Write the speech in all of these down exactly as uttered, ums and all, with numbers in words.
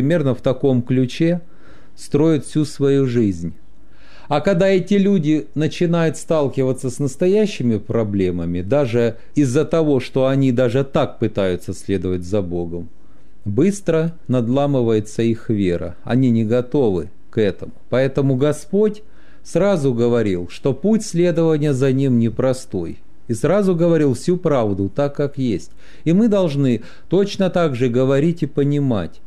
примерно в таком ключе строят всю свою жизнь. А когда эти люди начинают сталкиваться с настоящими проблемами, даже из-за того, что они даже так пытаются следовать за Богом, быстро надламывается их вера. Они не готовы к этому. Поэтому Господь сразу говорил, что путь следования за Ним непростой. И сразу говорил всю правду, так как есть. И мы должны точно так же говорить и понимать.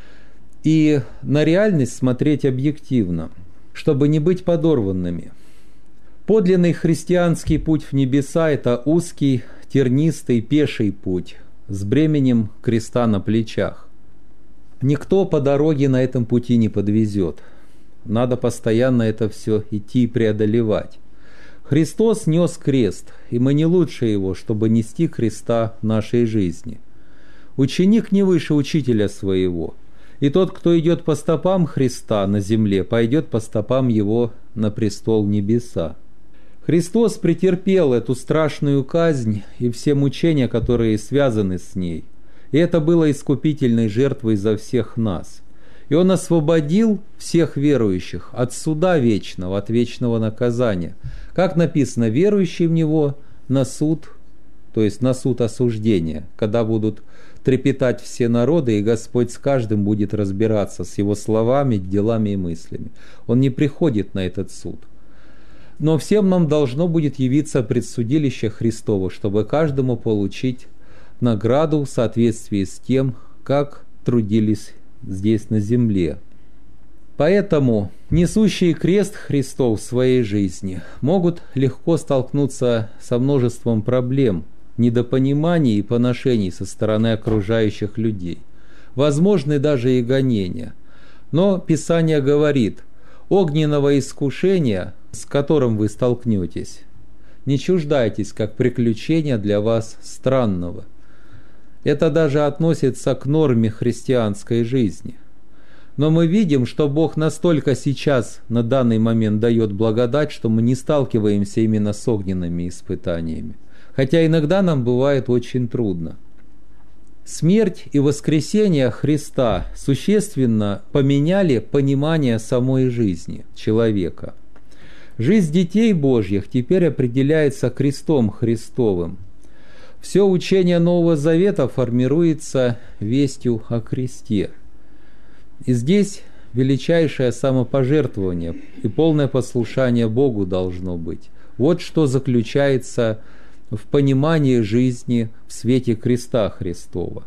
И на реальность смотреть объективно, чтобы не быть подорванными. Подлинный христианский путь в небеса – это узкий, тернистый, пеший путь с бременем креста на плечах. Никто по дороге на этом пути не подвезет. Надо постоянно это все идти и преодолевать. Христос нес крест, и мы не лучше Его, чтобы нести креста в нашей жизни. Ученик не выше учителя своего. И тот, кто идет по стопам Христа на земле, пойдет по стопам Его на престол небеса. Христос претерпел эту страшную казнь и все мучения, которые связаны с ней. И это было искупительной жертвой за всех нас. И Он освободил всех верующих от суда вечного, от вечного наказания. Как написано, верующие в Него на суд, то есть на суд осуждения, когда будут трепетать все народы, и Господь с каждым будет разбираться с его словами, делами и мыслями. Он не приходит на этот суд. Но всем нам должно будет явиться предсудилище Христово, чтобы каждому получить награду в соответствии с тем, как трудились здесь на земле. Поэтому несущие крест Христов в своей жизни могут легко столкнуться со множеством проблем, недопониманий и поношений со стороны окружающих людей. Возможны даже и гонения. Но Писание говорит, огненного искушения, с которым вы столкнетесь, не чуждайтесь, как приключения для вас странного. Это даже относится к норме христианской жизни. Но мы видим, что Бог настолько сейчас, на данный момент, дает благодать, что мы не сталкиваемся именно с огненными испытаниями. Хотя иногда нам бывает очень трудно. Смерть и воскресение Христа существенно поменяли понимание самой жизни человека. Жизнь детей Божьих теперь определяется крестом Христовым. Все учение Нового Завета формируется вестью о кресте. И здесь величайшее самопожертвование и полное послушание Богу должно быть. Вот что заключается в понимании жизни в свете креста Христова.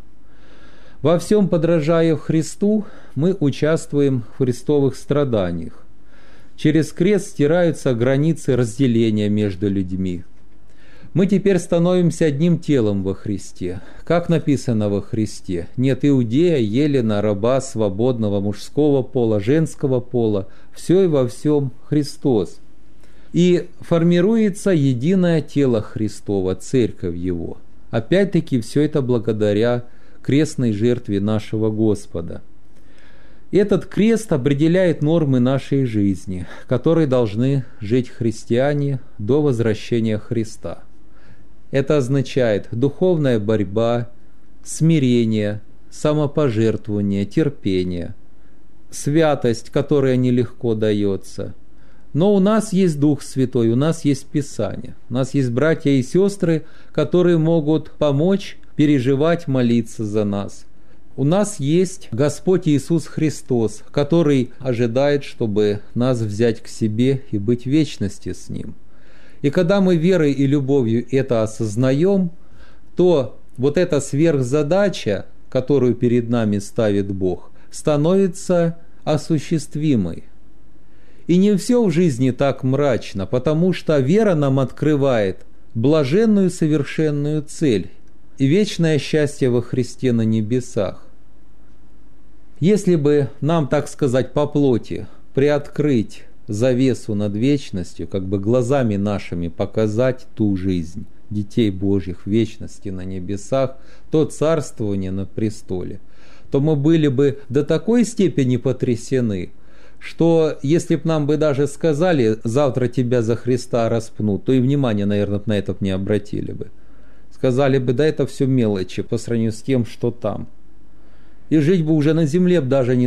Во всем подражая Христу, мы участвуем в христовых страданиях. Через крест стираются границы разделения между людьми. Мы теперь становимся одним телом во Христе. Как написано во Христе: нет иудея, елена, раба, свободного, мужского пола, женского пола, все и во всем Христос. И формируется единое тело Христово, церковь Его. Опять-таки все это благодаря крестной жертве нашего Господа. Этот крест определяет нормы нашей жизни, которые должны жить христиане до возвращения Христа. Это означает духовная борьба, смирение, самопожертвование, терпение, святость, которая нелегко дается. Но у нас есть Дух Святой, у нас есть Писание, у нас есть братья и сестры, которые могут помочь переживать, молиться за нас. У нас есть Господь Иисус Христос, который ожидает, чтобы нас взять к себе и быть в вечности с Ним. И когда мы верой и любовью это осознаем, то вот эта сверхзадача, которую перед нами ставит Бог, становится осуществимой. И не все в жизни так мрачно, потому что вера нам открывает блаженную совершенную цель и вечное счастье во Христе на небесах. Если бы нам, так сказать, по плоти приоткрыть завесу над вечностью, как бы глазами нашими показать ту жизнь детей Божьих в вечности на небесах, то царствование на престоле, то мы были бы до такой степени потрясены, что если б нам бы даже сказали: завтра тебя за Христа распнут, то и внимания, наверное, на это не обратили бы. Сказали бы: да это все мелочи по сравнению с тем, что там. И жить бы уже на земле даже не